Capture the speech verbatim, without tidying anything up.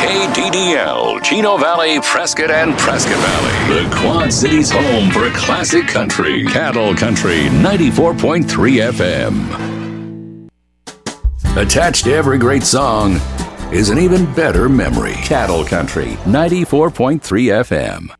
K D D L, Chino Valley, Prescott, and Prescott Valley. The Quad Cities' home for classic country. Cattle Country ninety-four point three F M. Attached to every great song is an even better memory. Cattle Country ninety-four point three F M.